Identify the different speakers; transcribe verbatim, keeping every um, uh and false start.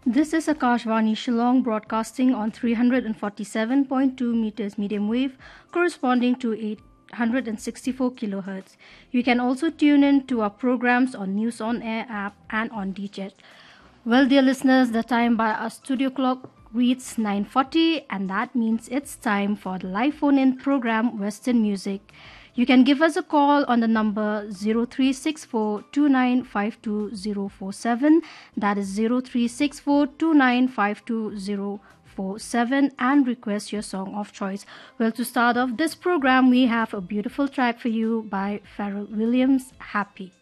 Speaker 1: This is Akashvani Shillong broadcasting on three forty-seven point two meters medium wave corresponding to eight hundred sixty-four kilohertz. You can also tune in to our programs on News on Air app and on D J. Well, dear listeners, the time by our studio clock reads nine forty, and that means it's time for the live phone-in program Western Music. You can give us a call on the number zero three six four two nine five two zero four seven. That is zero three six four two nine five two zero four seven and request your song of choice. Well, to start off this program, we have a beautiful track for you by Pharrell Williams, Happy.